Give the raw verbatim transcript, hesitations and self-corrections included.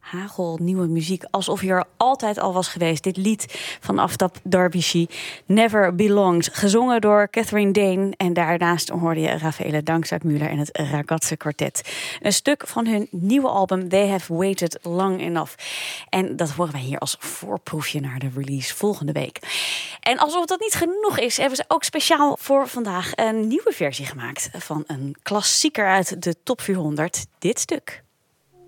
Hagel, nieuwe muziek, alsof hij er altijd al was geweest. Dit lied van Aftab Darbishi, Never Belonged, gezongen door Catherine Dane. En daarnaast hoorde je Raffaele Dankzak-Müller en het Ragazze Quartet. Een stuk van hun nieuwe album They Have Waited Long Enough. En dat horen wij hier als voorproefje naar de release volgende week. En alsof dat niet genoeg is, hebben ze ook speciaal voor vandaag een nieuwe versie gemaakt van een klassieker uit de top vierhonderd. Dit stuk.